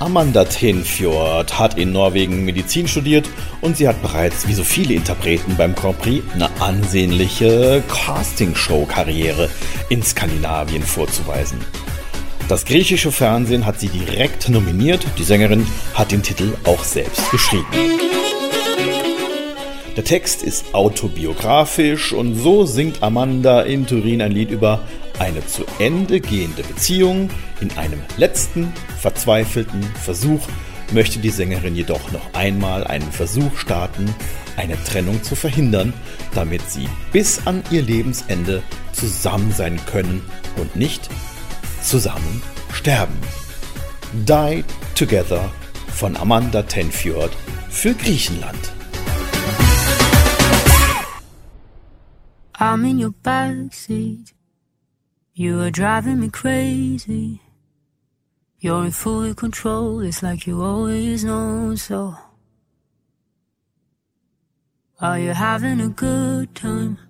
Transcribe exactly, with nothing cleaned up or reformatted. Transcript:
Amanda Tenfjord hat in Norwegen Medizin studiert und sie hat bereits, wie so viele Interpreten beim Grand Prix, eine ansehnliche Castingshow-Karriere in Skandinavien vorzuweisen. Das griechische Fernsehen hat sie direkt nominiert, die Sängerin hat den Titel auch selbst geschrieben. Der Text ist autobiografisch und so singt Amanda in Turin ein Lied über eine zu Ende gehende Beziehung. In einem letzten, verzweifelten Versuch möchte die Sängerin jedoch noch einmal einen Versuch starten, eine Trennung zu verhindern, damit sie bis an ihr Lebensende zusammen sein können und nicht zusammen sterben. Die Together von Amanda Tenfjord für Griechenland. I'm in your backseat. You are driving me crazy. You're in full control, it's like you always know so. Are you having a good time?